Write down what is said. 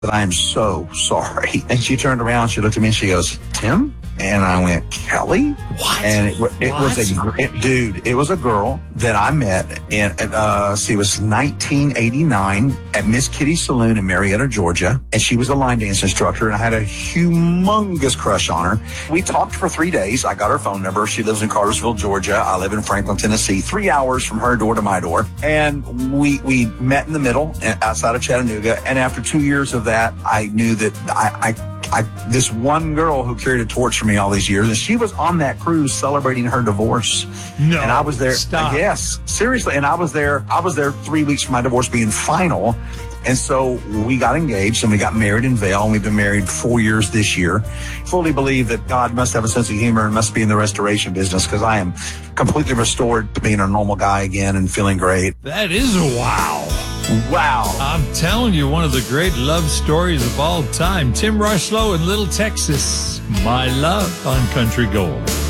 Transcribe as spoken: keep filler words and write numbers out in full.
that I am so sorry. And she turned around, she looked at me and she goes, Tim? And I went, Kelly? What? And it, it what? was a, it, dude, it was a girl that I met in, uh, see, it was nineteen eighty-nine at Miss Kitty's Saloon in Marietta, Georgia. And she was a line dance instructor, and I had a humongous crush on her. We talked for three days. I got her phone number. She lives in Cartersville, Georgia. I live in Franklin, Tennessee, three hours from her door to my door. And we, we met in the middle outside of Chattanooga. And after two years of that, I knew that I, I I, this one girl who carried a torch for me all these years, and she was on that cruise celebrating her divorce. No, and I was there. Stop. Yes, seriously. And I was there. I was there three weeks from my divorce being final. And so we got engaged and we got married in Vail, and we've been married four years this year. Fully believe that God must have a sense of humor and must be in the restoration business, because I am completely restored to being a normal guy again and feeling great. That is a wow. Wow. I'm telling you, one of the great love stories of all time. Tim Rushlow in Little Texas. My Love on Country Gold.